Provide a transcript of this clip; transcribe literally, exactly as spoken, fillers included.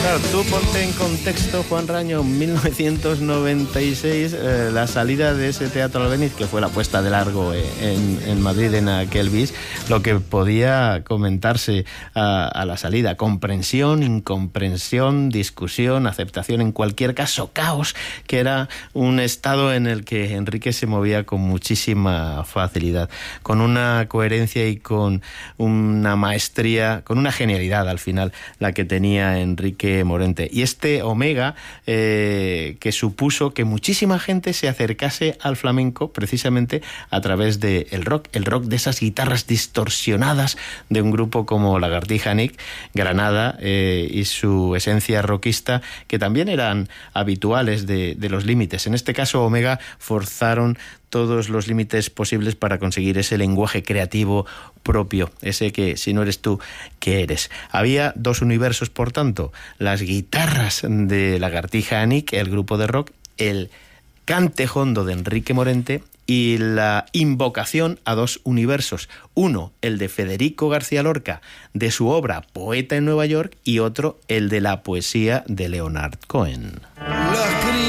claro, tú ponte en contexto, Juanra, año mil novecientos noventa y seis, eh, la salida de ese Teatro Albéniz, que fue la puesta de largo eh, en, en Madrid en aquel bis, lo que podía comentarse a, a la salida: comprensión, incomprensión, discusión, aceptación, en cualquier caso caos, que era un estado en el que Enrique se movía con muchísima facilidad, con una coherencia y con una maestría, con una genialidad al final, la que tenía Enrique Morente. Y este Omega, eh, que supuso que muchísima gente se acercase al flamenco precisamente a través del rock, el rock de esas guitarras distorsionadas de un grupo como Lagartija Nick, Granada, eh, y su esencia rockista, que también eran habituales de, de los límites. En este caso, Omega forzaron todos los límites posibles para conseguir ese lenguaje creativo propio, ese que, si no eres tú, ¿qué eres? Había dos universos, por tanto: las guitarras de Lagartija Nick, el grupo de rock, el cante hondo de Enrique Morente, y la invocación a dos universos: uno, el de Federico García Lorca, de su obra Poeta en Nueva York, y otro, el de la poesía de Leonard Cohen.